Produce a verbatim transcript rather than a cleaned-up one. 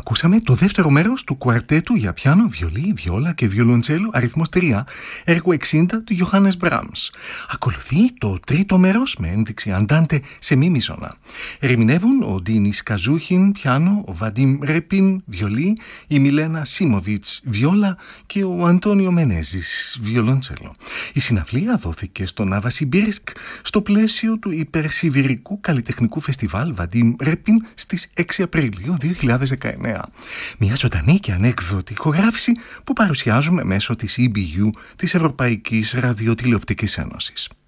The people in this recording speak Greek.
Ακούσαμε το δεύτερο μέρος του κουαρτέτου για πιάνο, βιολί, βιόλα και βιολοντσέλο αριθμός τρία, έργο εξήντα του Johannes Brahms. Ακολουθεί το τρίτο μέρος με ένδειξη αντάντε σε μη μισόνα. Ερμηνεύουν ο Ντίνις Καζούχιν πιάνο, ο Βαντίμ Ρεπίν βιολί, η Μιλένα Σίμοβιτς βιόλα και ο Αντώνιο Μενέζης βιολοντσέλο. Η συναυλία δόθηκε στο Ναβασιμπίρσκ στο πλαίσιο του υπερσιβηρικού καλλιτεχνικού φεστιβάλ Βαντίμ Ρεπίν στις έξι Απριλίου δύο χιλιάδες δεκαεννέα. Μια ζωντανή και ανέκδοτη ηχογράφηση που παρουσιάζουμε μέσω της ι μπι γιου της Ευρωπαϊκής Ραδιοτηλεοπτικής Ένωσης.